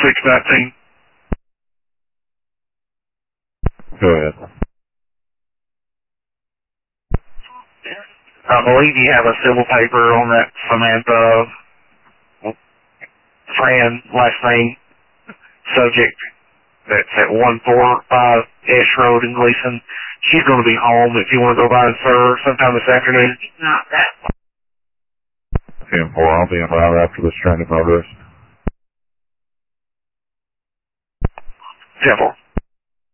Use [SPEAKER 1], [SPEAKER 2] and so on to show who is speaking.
[SPEAKER 1] 619.
[SPEAKER 2] Go ahead.
[SPEAKER 1] I believe you have a civil paper on that Samantha Fran last name subject that's at 145 Ash Road in Gleason. She's going to be home if you want to go by and serve her sometime this afternoon.
[SPEAKER 3] Not that far.
[SPEAKER 2] 10-4, I'll be in right after this training motorist.